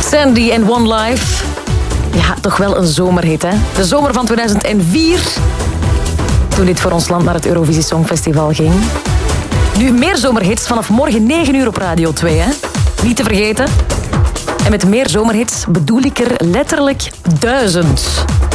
Sandy en One Life. Ja, toch wel een zomerhit, hè? De zomer van 2004. Toen dit voor ons land naar het Eurovisie Songfestival ging. Nu meer zomerhits vanaf morgen 9 uur op Radio 2, hè? Niet te vergeten. En met meer zomerhits bedoel ik er letterlijk 1000.